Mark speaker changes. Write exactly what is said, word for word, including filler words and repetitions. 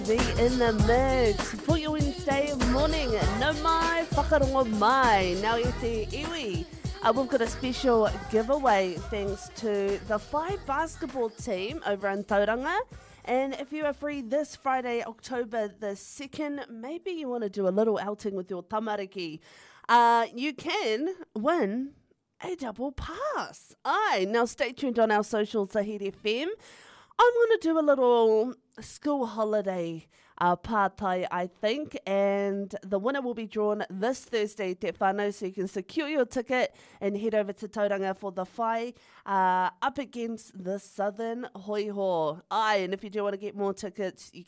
Speaker 1: Be in the mix for your Wednesday morning. No mai, whakarongo mai. Now e te iwi. Uh, we've got a special giveaway thanks to the five basketball team over in Tauranga. And if you are free this Friday, October the second, maybe you want to do a little outing with your tamariki. Uh, you can win a double pass. Aye, now stay tuned on our socials, Zahid F M. I'm going to do a little school holiday uh, partai, I think, and the winner will be drawn this Thursday, Te Whānau, so you can secure your ticket and head over to Tauranga for the whai uh, up against the Southern Hoiho. Aye, and if you do want to get more tickets, you